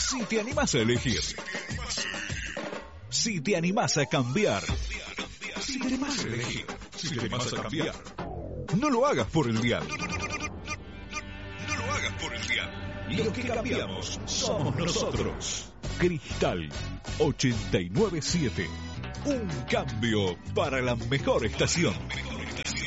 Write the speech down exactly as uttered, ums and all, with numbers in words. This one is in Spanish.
Si te animás a elegir. Si te animás a cambiar. Si te animás a elegir. Si te animás a cambiar. No lo hagas por el dial. No, no, no, no, no, no, no lo hagas por el dial. Lo que cambiamos somos nosotros. Cristal ochenta y nueve siete. Un cambio para la mejor estación.